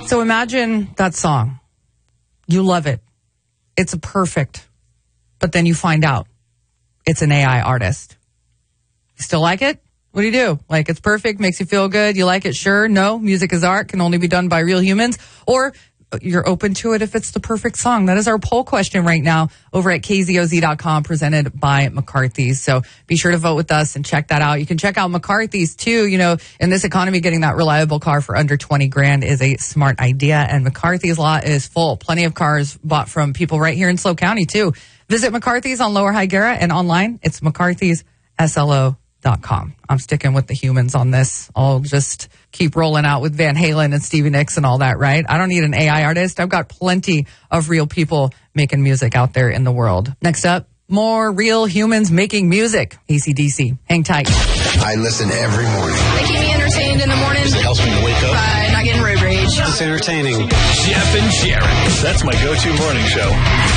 So imagine that song. You love it. It's perfect. But then you find out it's an AI artist. You still like it? What do? Like, it's perfect, makes you feel good. You like it? Sure. No. Music is art, can only be done by real humans. Or you're open to it if it's the perfect song. That is our poll question right now over at KZOZ.com, presented by McCarthy's. So be sure to vote with us and check that out. You can check out McCarthy's too. You know, in this economy, getting that reliable car for under 20 grand is a smart idea. And McCarthy's lot is full. Plenty of cars bought from people right here in SLO County too. Visit McCarthy's on Lower Higuera, and online it's McCarthy'sSLO.com. I'm sticking with the humans on this. I'll just keep rolling out with Van Halen and Stevie Nicks and all that, right? I don't need an AI artist. I've got plenty of real people making music out there in the world. Next up, more real humans making music. AC/DC. Hang tight. I listen every morning. They keep me entertained in the morning. It helps me to wake up. By not getting road rage. It's entertaining. Jeff and Jeremy. That's my go-to morning show.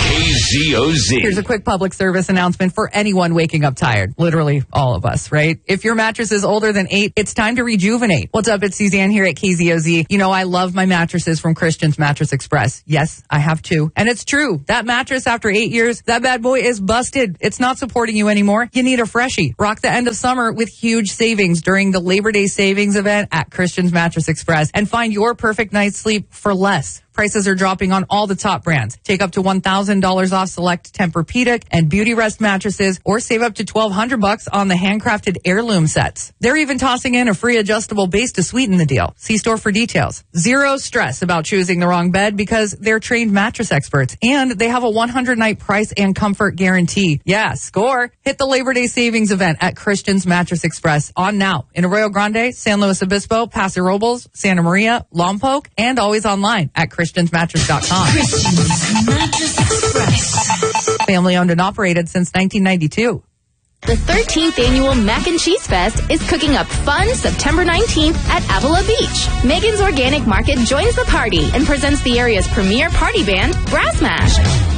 KZOZ. Here's a quick public service announcement for anyone waking up tired. Literally all of us, right? If your mattress is older than 8, it's time to rejuvenate. What's up? It's Suzanne here at KZOZ. You know, I love my mattresses from Christian's Mattress Express. Yes, I have 2. And it's true. That mattress after 8 years, that bad boy is busted. It's not supporting you anymore. You need a freshie. Rock the end of summer with huge savings during the Labor Day savings event at Christian's Mattress Express, and find your perfect night's sleep for less. Prices are dropping on all the top brands. Take up to $1,000 off select Tempur-Pedic and Beauty Rest mattresses, or save up to $1,200 on the handcrafted heirloom sets. They're even tossing in a free adjustable base to sweeten the deal. See store for details. Zero stress about choosing the wrong bed because they're trained mattress experts, and they have a 100-night price and comfort guarantee. Yeah, score. Hit the Labor Day savings event at Christian's Mattress Express on now in Arroyo Grande, San Luis Obispo, Paso Robles, Santa Maria, Lompoc, and always online at ChristiansMattress.com. Christian's Mattress Express. Family owned and operated since 1992. The 13th annual Mac and Cheese Fest is cooking up fun September 19th at Avila Beach. Megan's Organic Market joins the party and presents the area's premier party band, Brass Mash.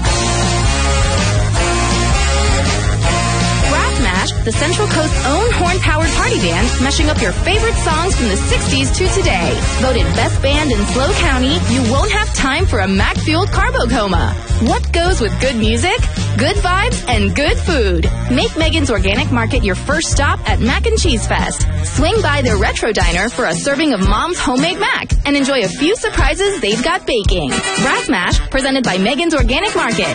The Central Coast's own horn-powered party band, mashing up your favorite songs from the 60s to today. Voted best band in SLO County, you won't have time for a Mac-fueled carbo coma. What goes with good music, good vibes, and good food? Make Megan's Organic Market your first stop at Mac and Cheese Fest. Swing by their Retro Diner for a serving of Mom's homemade mac and enjoy a few surprises they've got baking. Brass Mash, presented by Megan's Organic Market.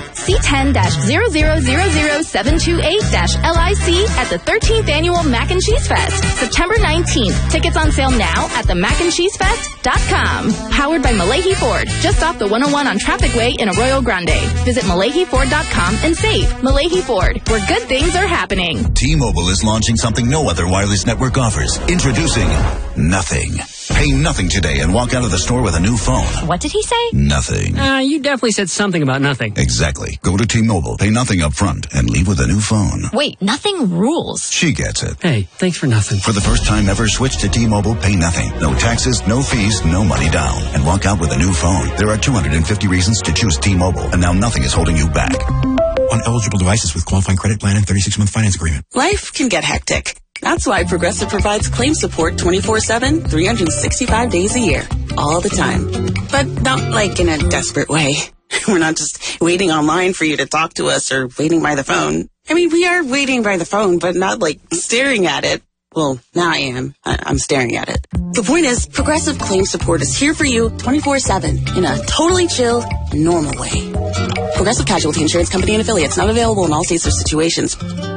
C10-0000728-LIC at the 13th annual Mac and Cheese Fest, September 19th. Tickets on sale now at themacandcheesefest.com. Powered by Malahi Ford, just off the 101 on Traffic Way in Arroyo Grande. Visit MalahiFord.com and save. Malahi Ford, where good things are happening. T-Mobile is launching something no other wireless network offers. Introducing Nothing. Pay nothing today and walk out of the store with a new phone. What did he say? Nothing. You definitely said something about nothing. Exactly. Go to T-Mobile, pay nothing up front, and leave with a new phone. Wait, nothing rules. She gets it. Hey, thanks for nothing. For the first time ever, switch to T-Mobile, pay nothing. No taxes, no fees, no money down. And walk out with a new phone. There are 250 reasons to choose T-Mobile, and now nothing is holding you back. On eligible devices with qualifying credit plan and 36-month finance agreement. Life can get hectic. That's why Progressive provides claim support 24/7, 365 days a year, all the time. But not like in a desperate way. We're not just waiting online for you to talk to us or waiting by the phone. I mean, we are waiting by the phone, but not like staring at it. Well, now I am. I'm staring at it. The point is, Progressive claim support is here for you 24/7 in a totally chill and normal way. Progressive Casualty Insurance Company and Affiliates, not available in all states or situations.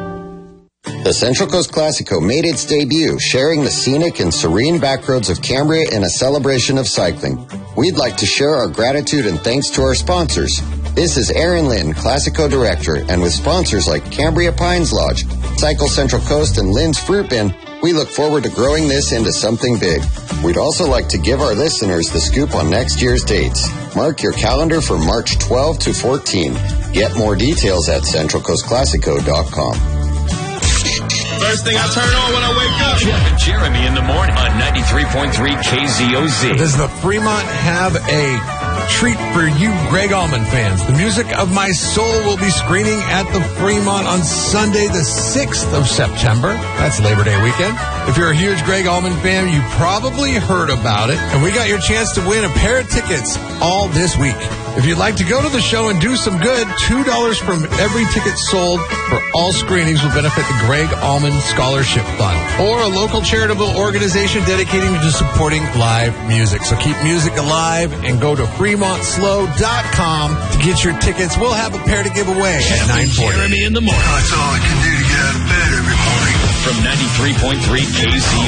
The Central Coast Classico made its debut, sharing the scenic and serene backroads of Cambria in a celebration of cycling. We'd like to share our gratitude and thanks to our sponsors. This is Aaron Lynn, Classico Director, and with sponsors like Cambria Pines Lodge, Cycle Central Coast, and Lynn's Fruit Bin, we look forward to growing this into something big. We'd also like to give our listeners the scoop on next year's dates. Mark your calendar for March 12 to 14. Get more details at centralcoastclassico.com. First thing I turn on when I wake up. Jeff and Jeremy in the morning on 93.3 KZOZ. Does the Fremont have a treat for you Greg Allman fans? The Music of My Soul will be screening at the Fremont on Sunday, the 6th of September. That's Labor Day weekend. If you're a huge Greg Allman fan, you probably heard about it. And we got your chance to win a pair of tickets all this week. If you'd like to go to the show and do some good, $2 from every ticket sold for all screenings will benefit the Greg Allman Scholarship Fund or a local charitable organization dedicating to supporting live music. So keep music alive and go to FremontSlow.com to get your tickets. We'll have a pair to give away at 9:40. Jeremy in the morning. That's all I can do to get out of bed every morning. From 93.3 KZO.